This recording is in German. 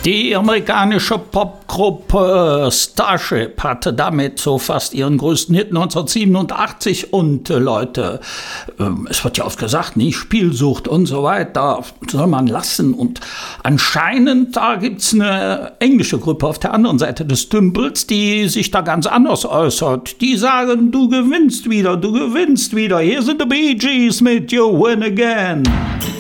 Die amerikanische Popgruppe Starship hatte damit so fast ihren größten Hit 1987 und Leute, es wird ja oft gesagt, nicht Spielsucht und so weiter, soll man lassen und anscheinend, da gibt's eine englische Gruppe auf der anderen Seite des Tümpels, die sich da ganz anders äußert. Die sagen, du gewinnst wieder, hier sind die Bee Gees mit You Win Again.